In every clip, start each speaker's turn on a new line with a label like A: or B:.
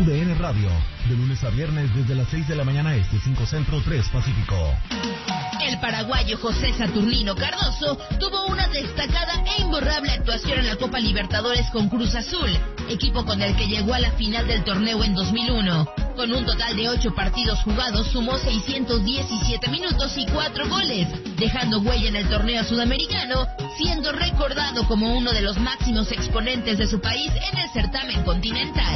A: UDN Radio, de lunes a viernes desde las 6 de la mañana este, 5 Centro, 3 Pacífico.
B: El paraguayo José Saturnino Cardoso tuvo una destacada e imborrable actuación en la Copa Libertadores con Cruz Azul, equipo con el que llegó a la final del torneo en 2001. Con un total de 8 partidos jugados, sumó 617 minutos y 4 goles, dejando huella en el torneo sudamericano, siendo recordado como uno de los máximos exponentes de su país en el certamen continental.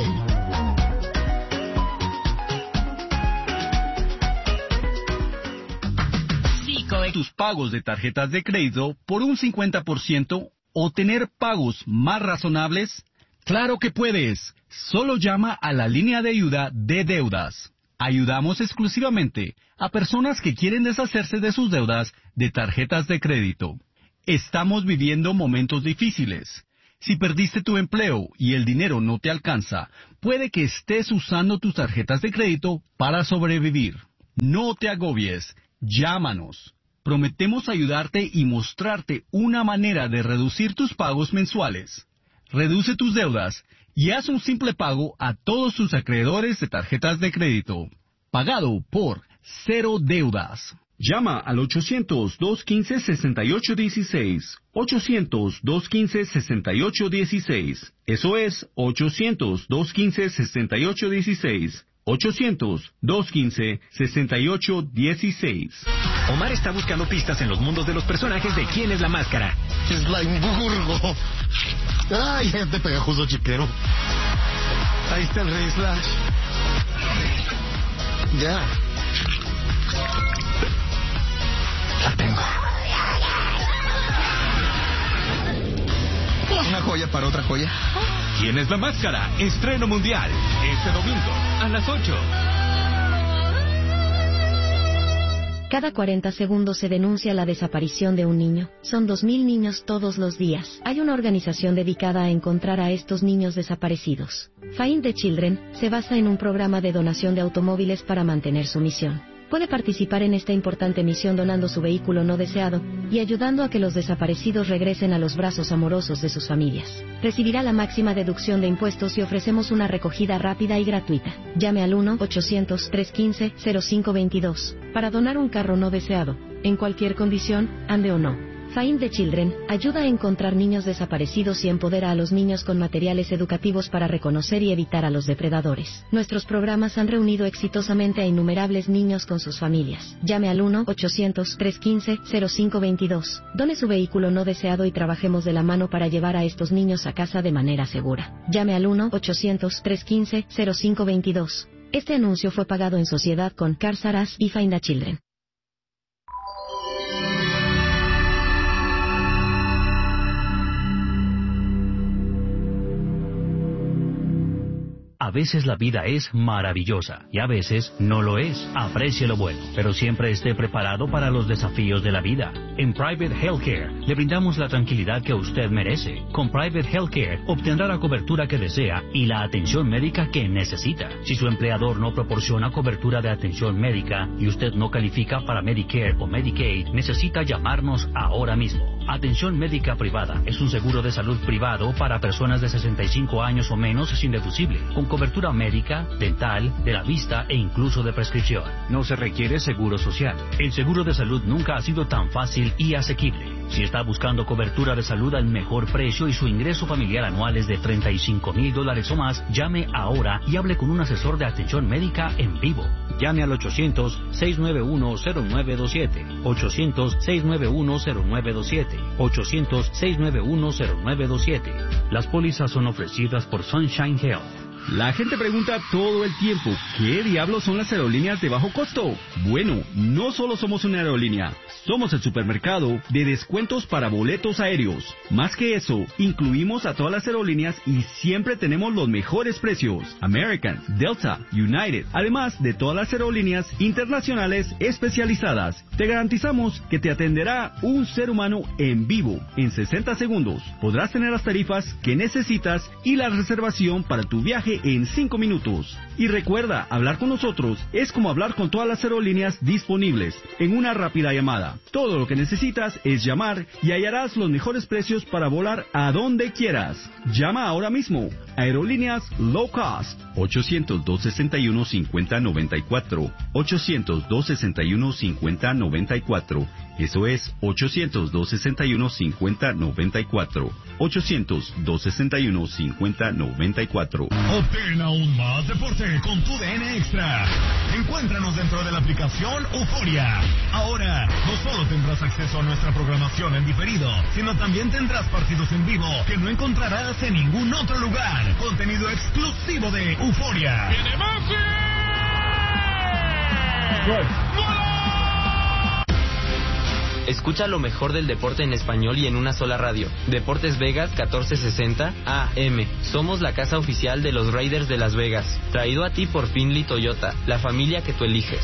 C: Tus pagos de tarjetas de crédito por un 50% o tener pagos más razonables? ¡Claro que puedes! Solo llama a la línea de ayuda de deudas. Ayudamos exclusivamente a personas que quieren deshacerse de sus deudas de tarjetas de crédito. Estamos viviendo momentos difíciles. Si perdiste tu empleo y el dinero no te alcanza, puede que estés usando tus tarjetas de crédito para sobrevivir. No te agobies. Llámanos. Prometemos ayudarte y mostrarte una manera de reducir tus pagos mensuales. Reduce tus deudas y haz un simple pago a todos tus acreedores de tarjetas de crédito. Pagado por Cero Deudas. Llama al 800-215-6816. 800-215-6816. Eso es 800-215-6816. 800-215-6816.
D: Omar está buscando pistas en los mundos de los personajes de ¿Quién es la máscara?
E: Slimeburgo. Ay, este pegajoso chiquero. Ahí está el Rey Slash. Ya. La tengo. Una joya para otra joya.
D: ¿Quién es la máscara? Estreno mundial. Este domingo, a las 8.
F: Cada 40 segundos se denuncia la desaparición de un niño. Son 2.000 niños todos los días. Hay una organización dedicada a encontrar a estos niños desaparecidos. Find the Children se basa en un programa de donación de automóviles para mantener su misión. Puede participar en esta importante misión donando su vehículo no deseado y ayudando a que los desaparecidos regresen a los brazos amorosos de sus familias. Recibirá la máxima deducción de impuestos y ofrecemos una recogida rápida y gratuita. Llame al 1-800-315-0522 para donar un carro no deseado, en cualquier condición, ande o no. Find the Children ayuda a encontrar niños desaparecidos y empodera a los niños con materiales educativos para reconocer y evitar a los depredadores. Nuestros programas han reunido exitosamente a innumerables niños con sus familias. Llame al 1-800-315-0522. Done su vehículo no deseado y trabajemos de la mano para llevar a estos niños a casa de manera segura. Llame al 1-800-315-0522. Este anuncio fue pagado en sociedad con Cars R Us y Find the Children.
G: A veces la vida es maravillosa y a veces no lo es. Aprecie lo bueno, pero siempre esté preparado para los desafíos de la vida. En Private Healthcare le brindamos la tranquilidad que usted merece. Con Private Healthcare obtendrá la cobertura que desea y la atención médica que necesita. Si su empleador no proporciona cobertura de atención médica y usted no califica para Medicare o Medicaid, necesita llamarnos ahora mismo. Atención médica privada es un seguro de salud privado para personas de 65 años o menos sin deducible, con cobertura médica, dental, de la vista e incluso de prescripción. No se requiere seguro social. El seguro de salud nunca ha sido tan fácil y asequible. Si está buscando cobertura de salud al mejor precio y su ingreso familiar anual es de $35,000 o más, llame ahora y hable con un asesor de atención médica en vivo. Llame al 800-691-0927, 800-691-0927, 800-691-0927. Las pólizas son ofrecidas por Sunshine Health.
C: La gente pregunta todo el tiempo, ¿qué diablos son las aerolíneas de bajo costo? Bueno, no solo somos una aerolínea, somos el supermercado de descuentos para boletos aéreos. Más que eso, incluimos a todas las aerolíneas y siempre tenemos los mejores precios. American, Delta, United, además de todas las aerolíneas internacionales especializadas. Te garantizamos que te atenderá un ser humano en vivo en 60 segundos. Podrás tener las tarifas que necesitas y la reservación para tu viaje sale en 5 minutos. Y recuerda, hablar con nosotros es como hablar con todas las aerolíneas disponibles en una rápida llamada. Todo lo que necesitas es llamar y hallarás los mejores precios para volar a donde quieras. Llama ahora mismo. Aerolíneas Low Cost. 800-261-5094. 800-261-5094. Eso es 800-261-5094. 800-261-5094.
A: Obtén aún más deporte con tu DN Extra. Encuéntranos dentro de la aplicación Euforia. Ahora, no solo tendrás acceso a nuestra programación en diferido, sino también tendrás partidos en vivo que no encontrarás en ningún otro lugar. Contenido exclusivo de Euforia.
D: ¡Tiene Messi!
H: Escucha lo mejor del deporte en español y en una sola radio. Deportes Vegas 1460 AM. Somos la casa oficial de los Raiders de Las Vegas. Traído a ti por Findlay Toyota, la familia que tú eliges.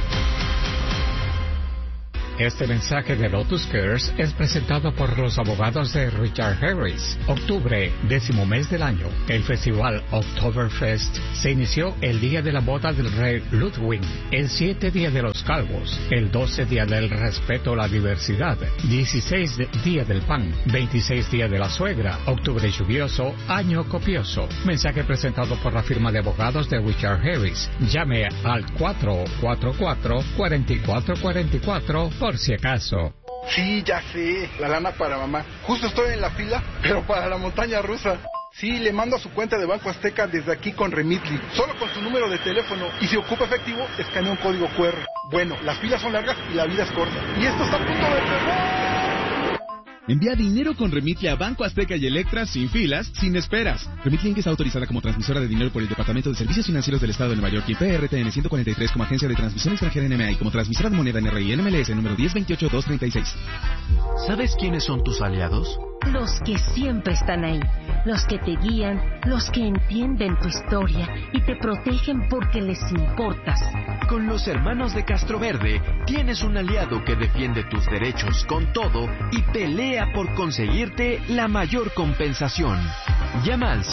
I: Este mensaje de Lotus Cares es presentado por los abogados de Richard Harris. Octubre, 10º mes del año. El festival Oktoberfest se inició el día de la boda del rey Ludwig, el 7 día de los calvos, el 12 día del respeto a la diversidad, 16 día del pan, 26 día de la suegra, octubre lluvioso, año copioso. Mensaje presentado por la firma de abogados de Richard Harris. Llame al 444-4444 por si acaso.
J: Sí, ya sé, la lana para mamá. Justo estoy en la fila, pero para la montaña rusa. Sí, le mando a su cuenta de Banco Azteca desde aquí con Remitly. Solo con su número de teléfono. Y si ocupa efectivo, escanea un código QR. Bueno, las filas son largas y la vida es corta. Y esto está a punto de terminar.
K: Envía dinero con Remitly a Banco Azteca y Electra sin filas, sin esperas. Remitly Inc. está autorizada como transmisora de dinero por el Departamento de Servicios Financieros del Estado de Nueva York y PRTN 143 como agencia de transmisión extranjera NMA y como transmisora de moneda NRI NMLS número 1028236.
L: ¿Sabes quiénes son tus aliados?
M: Los que siempre están ahí, los que te guían, los que entienden tu historia y te protegen porque les importas.
L: Con los hermanos de Castroverde tienes un aliado que defiende tus derechos con todo y pelea por conseguirte la mayor compensación. Llama al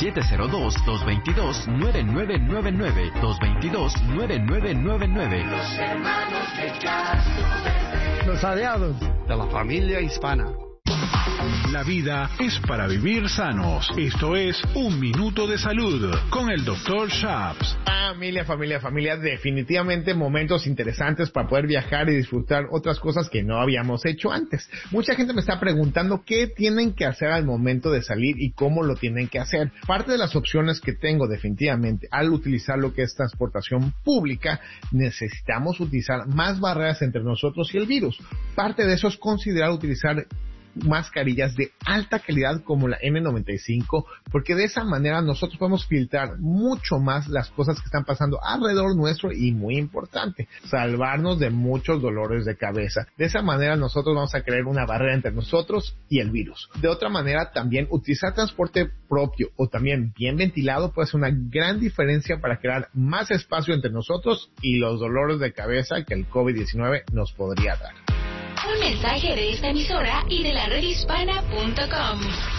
L: 702-222-9999, 222-9999.
N: Los hermanos de Castroverde.
O: Los aliados de la familia hispana.
P: La vida es para vivir sanos. Esto es Un Minuto de Salud con el Dr. Shaps.
Q: Familia, definitivamente momentos interesantes para poder viajar y disfrutar otras cosas que no habíamos hecho antes. Mucha gente me está preguntando qué tienen que hacer al momento de salir y cómo lo tienen que hacer. Parte de las opciones que tengo definitivamente al utilizar lo que es transportación pública, necesitamos utilizar más barreras entre nosotros y el virus. Parte de eso es considerar utilizar mascarillas de alta calidad como la N95, porque de esa manera nosotros podemos filtrar mucho más las cosas que están pasando alrededor nuestro y, muy importante, salvarnos de muchos dolores de cabeza. De esa manera nosotros vamos a crear una barrera entre nosotros y el virus. De otra manera, también utilizar transporte propio o también bien ventilado puede hacer una gran diferencia para crear más espacio entre nosotros y los dolores de cabeza que el COVID-19 nos podría dar.
B: Un mensaje de esta emisora y de la redhispana.com.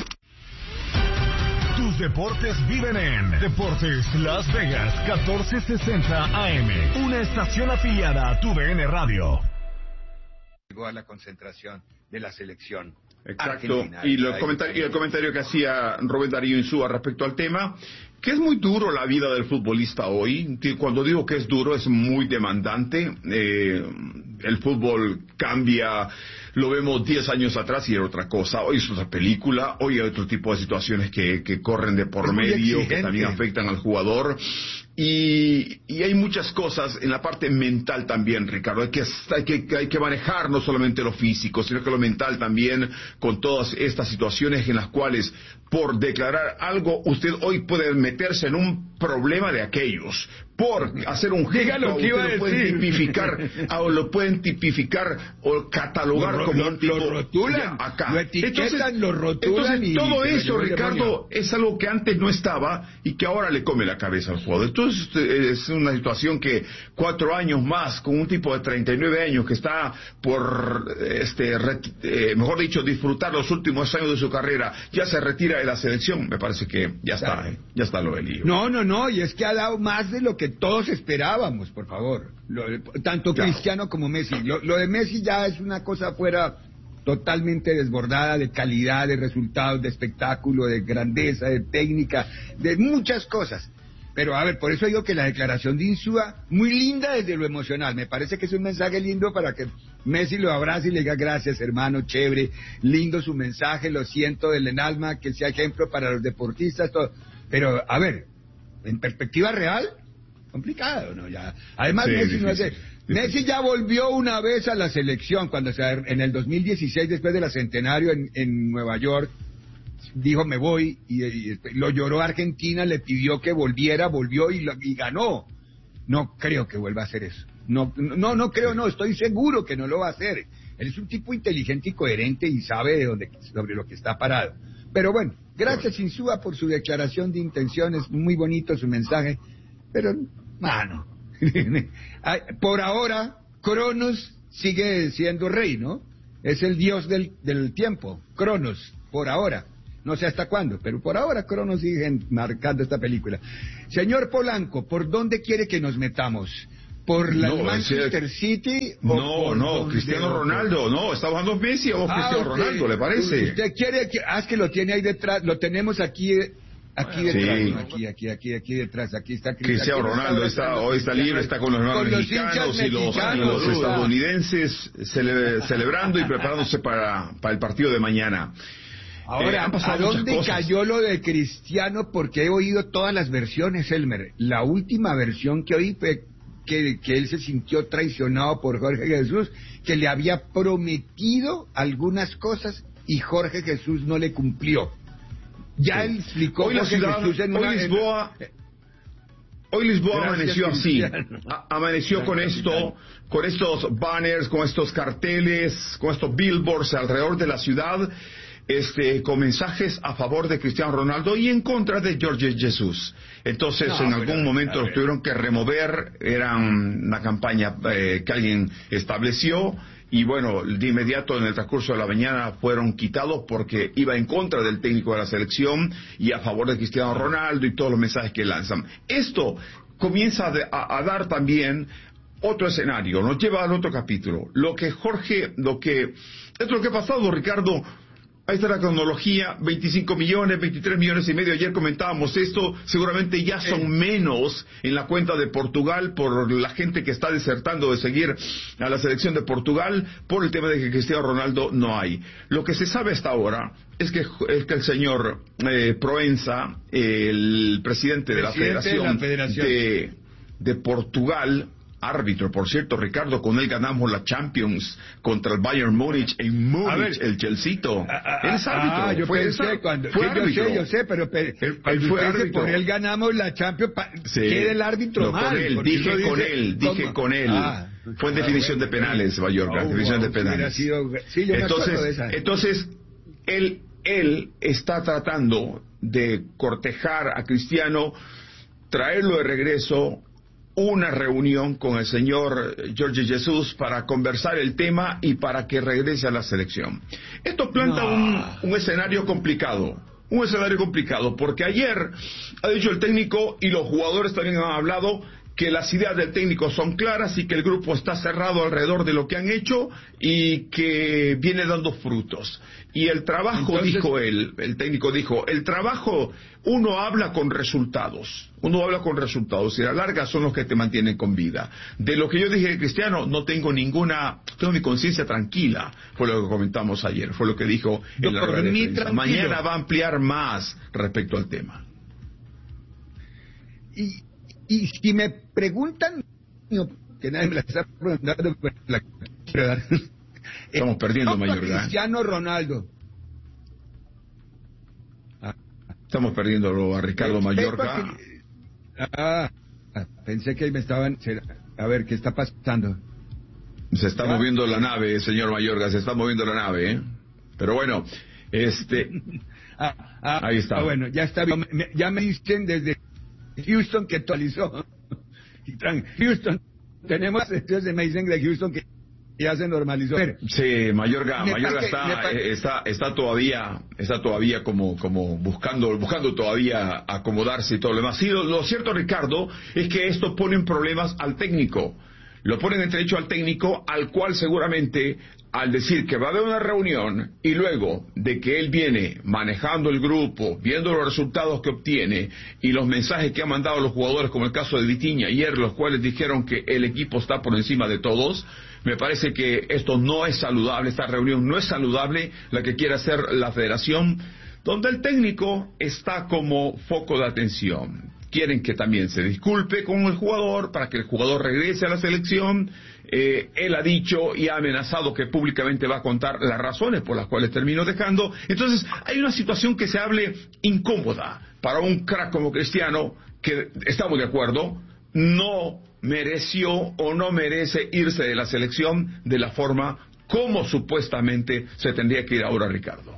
A: Tus deportes viven en Deportes Las Vegas 1460 AM, una estación afiliada a tu DN Radio.
R: Llegó a la concentración de la selección.
S: Exacto, y el comentario que hacía Rubén Darío Insúa respecto al tema, que es muy duro la vida del futbolista hoy. Cuando digo que es duro, es muy demandante. El fútbol cambia, lo vemos 10 años atrás y era otra cosa. Hoy es otra película, hoy hay otro tipo de situaciones que corren de por medio, que también afectan al jugador. Y hay muchas cosas en la parte mental también, Ricardo. Hay que manejar no solamente lo físico, sino que lo mental también, con todas estas situaciones en las cuales, por declarar algo, usted hoy puede meterse en un problema de aquellos. por hacer un gesto,
T: lo que iba a decir.
S: Lo pueden tipificar o catalogar como un tipo.
T: Lo rotulan,
S: acá.
T: lo etiquetan, lo rotulan.
S: Entonces, todo eso, Ricardo, es algo que antes no estaba y que ahora le come la cabeza al jugador. Entonces, es una situación que 4 años más, con un tipo de 39 años que está por, mejor dicho, disfrutar los últimos años de su carrera, ya se retira de la selección, me parece que ya está lo del lío.
T: No, y es que ha dado más de lo que todos esperábamos, por favor. Tanto Cristiano como Messi. Lo de Messi ya es una cosa fuera totalmente desbordada de calidad, de resultados, de espectáculo, de grandeza, de técnica, de muchas cosas. Pero a ver, por eso digo que la declaración de Insúa, muy linda desde lo emocional, me parece que es un mensaje lindo para que Messi lo abrace y le diga gracias hermano, chévere, lindo su mensaje, lo siento del alma, que sea ejemplo para los deportistas, todo. Pero a ver, en perspectiva real, complicado, ¿no? Ya. Además, Messi ya volvió una vez a la selección, en el 2016, después de la centenario en Nueva York, dijo me voy, y lo lloró Argentina, le pidió que volviera, volvió y ganó. No creo que vuelva a hacer eso. No creo, estoy seguro que no lo va a hacer. Él es un tipo inteligente y coherente y sabe sobre lo que está parado. Pero bueno, gracias Insúa por su declaración de intenciones, muy bonito su mensaje, pero, mano, por ahora, Cronos sigue siendo rey, ¿no? Es el dios del tiempo, Cronos, por ahora. No sé hasta cuándo, pero por ahora Cronos sigue marcando esta película. Señor Polanco, ¿por dónde quiere que nos metamos? ¿Por la Manchester City?
S: No, Cristiano Ronaldo, no, está hablando Messi o Cristiano Ronaldo, ¿le parece?
T: ¿Usted quiere que, es que lo tiene ahí detrás, lo tenemos aquí detrás,
S: sí.
T: ¿no? Aquí detrás, aquí está
S: Cristiano Ronaldo, hoy está libre, está con los hermanos mexicanos y los estadounidenses celebrando y preparándose para el partido de mañana.
T: Ahora, ¿a dónde cayó lo de Cristiano? Porque he oído todas las versiones, Elmer. La última versión que oí fue que él se sintió traicionado por Jorge Jesús, que le había prometido algunas cosas y Jorge Jesús no le cumplió. Ya él explicó
S: hoy Lisboa amaneció así, amaneció con estos banners, con estos carteles, con estos billboards alrededor de la ciudad, con mensajes a favor de Cristiano Ronaldo y en contra de Jorge Jesús. Entonces, en algún momento los tuvieron que remover, era una campaña que alguien estableció, y bueno, de inmediato en el transcurso de la mañana fueron quitados porque iba en contra del técnico de la selección y a favor de Cristiano Ronaldo y todos los mensajes que lanzan. Esto comienza a dar también otro escenario, nos lleva al otro capítulo. Esto es lo que ha pasado, Ricardo. Ahí está la cronología, 25 millones, 23 millones y medio, ayer comentábamos esto, seguramente ya son menos en la cuenta de Portugal por la gente que está desertando de seguir a la selección de Portugal por el tema de que Cristiano Ronaldo no hay. Lo que se sabe hasta ahora es que el señor Proença, el presidente de la Federación de Portugal, árbitro, por cierto, Ricardo, con él ganamos la Champions contra el Bayern Múnich en Múnich, el Chelseito. Él es árbitro.
T: Yo sé, pero él fue árbitro. Por él ganamos la Champions, queda el árbitro mal.
S: Dije con él. Fue en definición de penales, Mallorca, definición de penales. Entonces, él está tratando de cortejar a Cristiano, traerlo de regreso, una reunión con el señor Jorge Jesús para conversar el tema y para que regrese a la selección. Esto planta un escenario complicado. Porque ayer ha dicho el técnico y los jugadores también han hablado que las ideas del técnico son claras y que el grupo está cerrado alrededor de lo que han hecho y que viene dando frutos. Y el trabajo, entonces, el técnico dijo, el trabajo, uno habla con resultados y a la larga son los que te mantienen con vida. De lo que yo dije de Cristiano, tengo mi conciencia tranquila, fue lo que comentamos ayer, fue lo que dijo en la rueda de prensa. Mañana va a ampliar más respecto al tema.
T: Y si me preguntan, que nadie me la está preguntando,
S: estamos perdiendo, Mayorga.
T: Cristiano Ronaldo.
S: Estamos perdiéndolo a Ricardo Mallorca.
T: Pensé que me estaban... A ver, ¿qué está pasando?
S: Se está moviendo la nave, señor Mayorga, se está moviendo la nave, ¿eh? Pero bueno, ahí está.
T: Bueno, ya está bien. Ya me dicen desde Houston que actualizó. Houston, tenemos, entonces me dicen de Houston que ya se normalizó.
S: Sí, Mayorga está todavía como buscando todavía acomodarse y todo lo demás. Sí, lo cierto, Ricardo, es que esto pone en problemas al técnico. Lo ponen entre hecho al técnico, al cual seguramente, al decir que va a haber una reunión y luego de que él viene manejando el grupo, viendo los resultados que obtiene y los mensajes que han mandado los jugadores, como el caso de Vitinha ayer, los cuales dijeron que el equipo está por encima de todos, me parece que esto no es saludable, esta reunión no es saludable, la que quiere hacer la federación, donde el técnico está como foco de atención. Quieren que también se disculpe con el jugador para que el jugador regrese a la selección. Él ha dicho y ha amenazado que públicamente va a contar las razones por las cuales terminó dejando. Entonces hay una situación que se hable incómoda para un crack como Cristiano, que estamos de acuerdo, no mereció o no merece irse de la selección de la forma como supuestamente se tendría que ir ahora, Ricardo.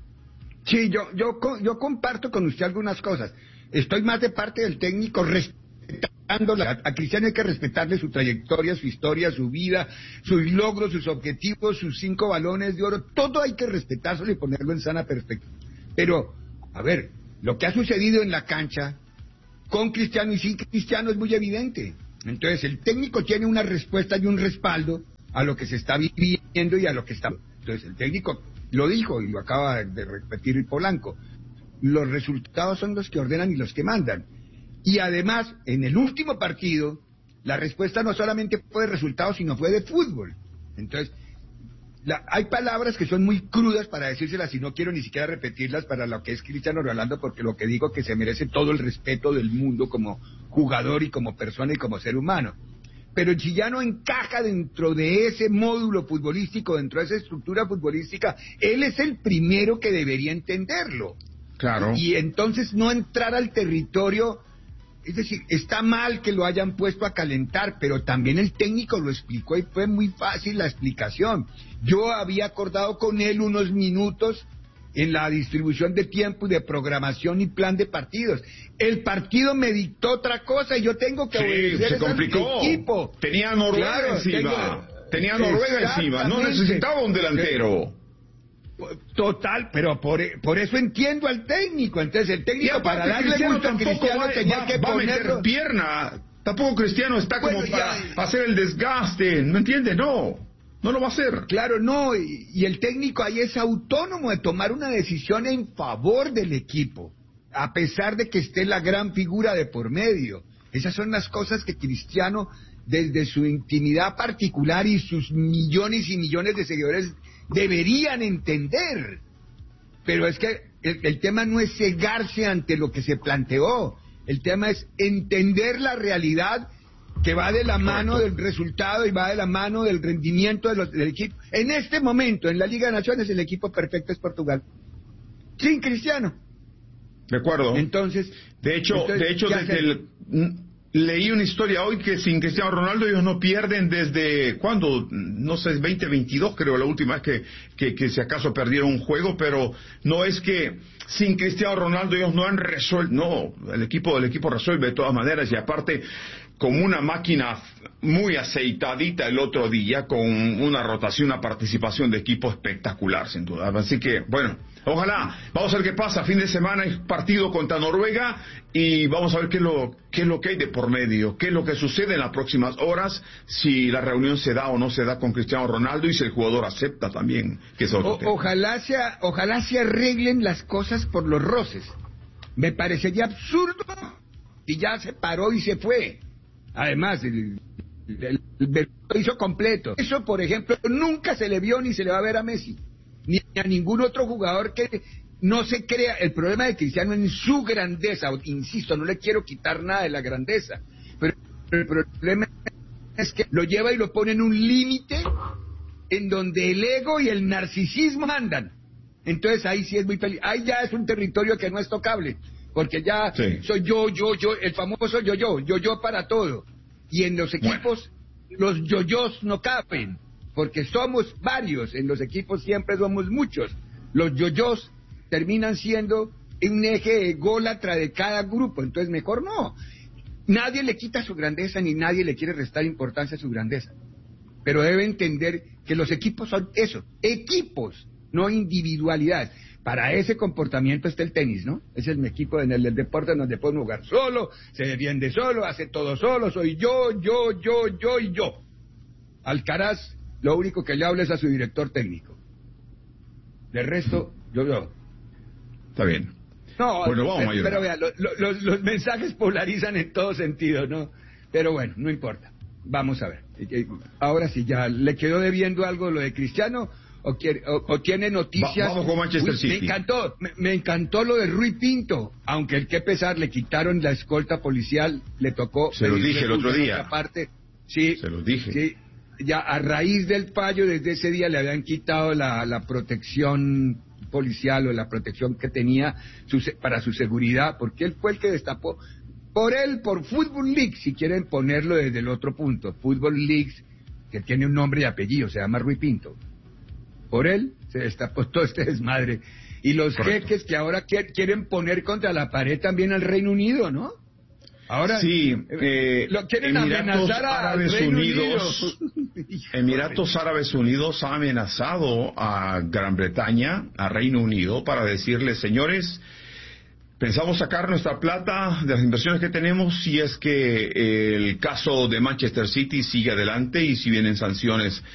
T: Sí, yo comparto con usted algunas cosas. Estoy más de parte del técnico respetando a Cristiano. Hay que respetarle su trayectoria, su historia, su vida, sus logros, sus objetivos, sus 5 balones de oro. Todo hay que respetárselo y ponerlo en sana perspectiva. Pero, a ver, lo que ha sucedido en la cancha con Cristiano y sin Cristiano es muy evidente. Entonces, el técnico tiene una respuesta y un respaldo a lo que se está viviendo y a lo que está... Entonces, el técnico lo dijo y lo acaba de repetir Polanco. Los resultados son los que ordenan y los que mandan. Y además, en el último partido, la respuesta no solamente fue de resultados, sino fue de fútbol. Entonces, hay palabras que son muy crudas para decírselas y no quiero ni siquiera repetirlas para lo que es Cristiano Ronaldo, porque lo que digo es que se merece todo el respeto del mundo como jugador y como persona y como ser humano. Pero si ya no encaja dentro de ese módulo futbolístico, dentro de esa estructura futbolística, él es el primero que debería entenderlo.
S: Claro.
T: Y entonces no entrar al territorio, es decir, está mal que lo hayan puesto a calentar, pero también el técnico lo explicó y fue muy fácil la explicación. Yo había acordado con él unos minutos en la distribución de tiempo y de programación y plan de partidos. El partido me dictó otra cosa y yo tengo que obedecer al equipo.
S: Tenía Noruega encima. Tenía Noruega encima. No necesitaba un delantero.
T: Total, pero por eso entiendo al técnico. Entonces el técnico, para darle gusto a Cristiano, tenía que ponerlo...
S: meter pierna. Tampoco Cristiano está como para hacer el desgaste. ¿No entiende? No lo va a hacer.
T: Claro, no. Y el técnico ahí es autónomo de tomar una decisión en favor del equipo, a pesar de que esté la gran figura de por medio. Esas son las cosas que Cristiano, desde su intimidad particular y sus millones y millones de seguidores, deberían entender. Pero es que el tema no es cegarse ante lo que se planteó. El tema es entender la realidad que va de la mano del resultado y va de la mano del rendimiento del equipo. En este momento, en la Liga de Naciones, el equipo perfecto es Portugal. Sin Cristiano.
S: De acuerdo.
T: Entonces,
S: de hecho, leí una historia hoy que sin Cristiano Ronaldo ellos no pierden desde, ¿cuándo? No sé, 2022 creo, la última vez que si acaso perdieron un juego, pero no es que sin Cristiano Ronaldo ellos no han resuelto, no, el equipo resuelve de todas maneras y aparte como una máquina muy aceitadita el otro día, con una rotación, una participación de equipo espectacular, sin duda. Así que, bueno, ojalá, vamos a ver qué pasa. Fin de semana hay partido contra Noruega y vamos a ver qué es lo que hay de por medio, qué es lo que sucede en las próximas horas, si la reunión se da o no se da con Cristiano Ronaldo y si el jugador acepta también que es otro tema.
T: Ojalá se arreglen las cosas por los roces. Me parecería absurdo y ya se paró y se fue. Además, lo hizo completo. Eso, por ejemplo, nunca se le vio ni se le va a ver a Messi, ni a ningún otro jugador que no se crea. El problema de Cristiano en su grandeza, insisto, no le quiero quitar nada de la grandeza, pero el problema es que lo lleva y lo pone en un límite en donde el ego y el narcisismo andan. Entonces ahí sí es muy peligroso. Ahí ya es un territorio que no es tocable. porque ya soy yo, el famoso yo para todo. Y en los equipos, los yoyos no caben, porque somos varios, en los equipos siempre somos muchos. Los yoyos terminan siendo un eje ególatra de cada grupo, entonces mejor no. Nadie le quita su grandeza, ni nadie le quiere restar importancia a su grandeza. Pero debe entender que los equipos son eso, equipos, no individualidad. Para ese comportamiento está el tenis, ¿no? Ese es mi equipo en el deporte donde podemos jugar solo, se defiende solo, hace todo solo, soy yo y yo. Alcaraz, lo único que le habla es a su director técnico. De resto, yo.
S: Está bien.
T: No,
S: bueno, vamos,
T: pero vea, los mensajes polarizan en todo sentido, ¿no? Pero bueno, no importa. Vamos a ver. Ahora sí, ya le quedó debiendo algo lo de Cristiano o tiene noticias.
S: Vamos con Manchester City.
T: Me encantó lo de Rui Pinto, aunque el que pesar le quitaron la escolta policial, le tocó.
S: Se lo dije el otro día.
T: Sí,
S: se lo dije.
T: Sí, ya a raíz del fallo, desde ese día le habían quitado la protección policial o la protección que tenía para su seguridad, porque él fue el que destapó. Por Football League, si quieren ponerlo desde el otro punto, Football League, que tiene un nombre y apellido, se llama Rui Pinto. Por él se destapó todo este desmadre. Y los jeques que ahora quieren poner contra la pared también al Reino Unido, ¿no? Ahora
S: sí,
T: lo quieren amenazar al Reino Unido.
S: Emiratos Árabes Unidos ha amenazado a Gran Bretaña, a Reino Unido, para decirles, señores, pensamos sacar nuestra plata de las inversiones que tenemos si es que el caso de Manchester City sigue adelante y si vienen sanciones